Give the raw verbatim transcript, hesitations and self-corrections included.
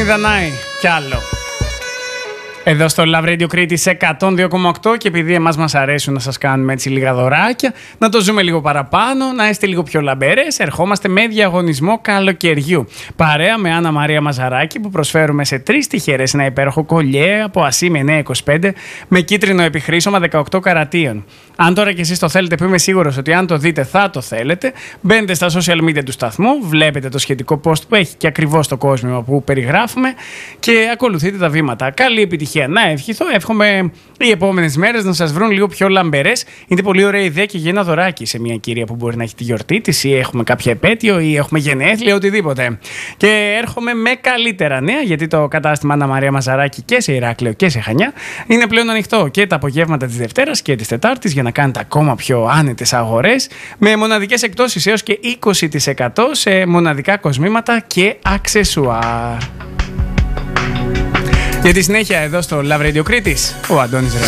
Δανάη κι άλλο. Εδώ στο Love Radio Κρήτης εκατόν δύο κόμμα οκτώ και επειδή εμάς μας αρέσουν να σας κάνουμε έτσι λίγα δωράκια, να το ζούμε λίγο παραπάνω, να είστε λίγο πιο λαμπερές, ερχόμαστε με διαγωνισμό καλοκαιριού. Παρέα με Άννα Μαρία Μαζαράκη που προσφέρουμε σε τρεις τυχερές ένα υπέροχο κολλιέ από Ασίμ εννιακόσια είκοσι πέντε με κίτρινο επιχρήσωμα δεκαοκτώ καρατίων. Αν τώρα και εσείς το θέλετε, που είμαι σίγουρος ότι αν το δείτε θα το θέλετε, μπαίνετε στα social media του σταθμού, βλέπετε το σχετικό post που έχει και ακριβώς το κόσμημα που περιγράφουμε και ακολουθείτε τα βήματα. Καλή επιτυχία να ευχηθώ. Εύχομαι οι επόμενες μέρες να σας βρουν λίγο πιο λαμπερές. Είναι πολύ ωραία ιδέα και για ένα δωράκι σε μια κυρία που μπορεί να έχει τη γιορτή της ή έχουμε κάποια επέτειο ή έχουμε γενέθλια, οτιδήποτε. Και έρχομαι με καλύτερα νέα, γιατί το κατάστημα Άννα Μαρία Μαζαράκη και σε Ηράκλειο και σε Χανιά είναι πλέον ανοιχτό και τα απογεύματα της Δευτέρας και της Τετάρτης για να κάνετε ακόμα πιο άνετες αγορές με μοναδικές εκπτώσεις έως και είκοσι τοις εκατό σε μοναδικά κοσμήματα και αξεσουάρ. Για τη συνέχεια εδώ στο Love Radio Κρήτης, ο Αντώνης Ρεμπός.